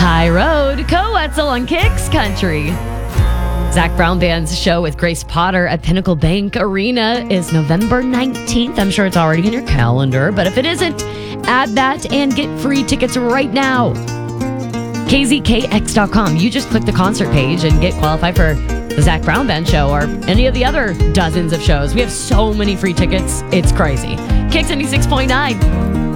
High Road, Coetzel on Kicks Country. Zach Brown Band's show with Grace Potter at Pinnacle Bank Arena is November 19th. I'm sure it's already in your calendar, but if it isn't, add that and get free tickets right now. KZKX.com. You just click the concert page and get qualified for the Zach Brown Band show or any of the other dozens of shows. We have so many free tickets. It's crazy. Kicks 96.9.